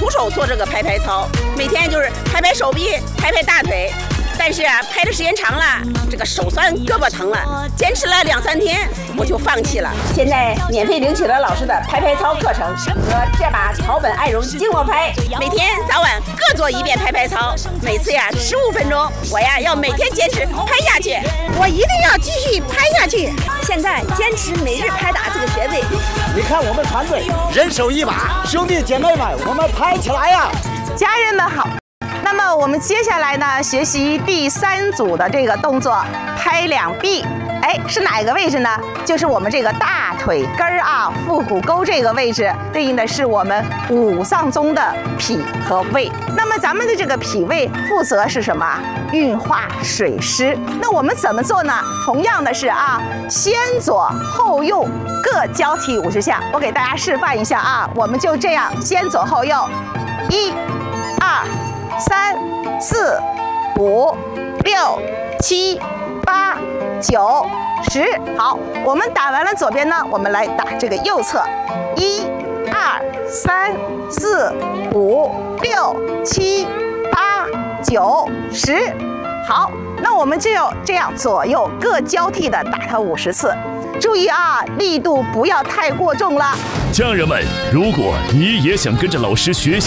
徒手做这个拍拍操，每天就是拍拍手臂，拍拍大腿。但是啊，拍的时间长了，这个手酸胳膊疼了，坚持了2、3天，我就放弃了。现在免费领取了老师的拍拍操课程和这把草本爱绒静默拍，每天早晚各做1遍拍拍操，每次呀15分钟。我呀要每天坚持拍下去，我一定要继续拍下去。现在坚持每日拍打这个穴位。 你看我们团队人手一把，兄弟姐妹们，我们拍起来呀！ 家人们好。那么我们接下来呢，学习第3组的这个动作，拍两臂。哎，是哪个位置呢？就是我们这个大腿根儿啊，腹股沟这个位置，对应的是我们5脏中的脾和胃。那么咱们的这个脾胃负责是什么？运化水湿。那我们怎么做呢？同样的是啊，先左后右各交替50下。我给大家示范一下啊，我们就这样先左后右，1、2、3、4、5、6、7、8、9、10。好，我们打完了左边呢，我们来打这个右侧，1、2、3、4、5、6、7、8、9、10。好，那我们就要这样左右各交替的打它50次。注意啊，力度不要太过重了。 家人们，如果你也想跟着老师学习